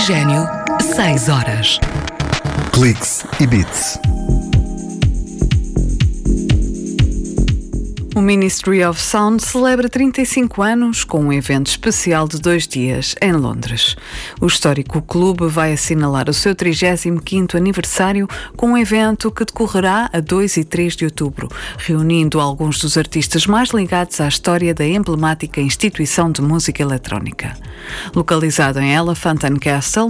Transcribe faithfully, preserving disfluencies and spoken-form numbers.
Oxigênio, seis horas. Cliques e Beats. O Ministry of Sound celebra trinta e cinco anos com um evento especial de dois dias em Londres. O histórico clube vai assinalar o seu trigésimo quinto aniversário com um evento que decorrerá a dois e três de outubro, reunindo alguns dos artistas mais ligados à história da emblemática instituição de música eletrónica. Localizado em Elephant and Castle,